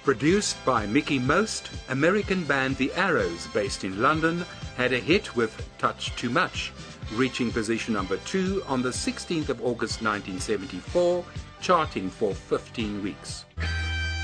Produced by Mickey Most, American band The Arrows, based in London, had a hit with Touch Too Much, reaching position number 2 on the 16th of August 1974, charting for 15 weeks.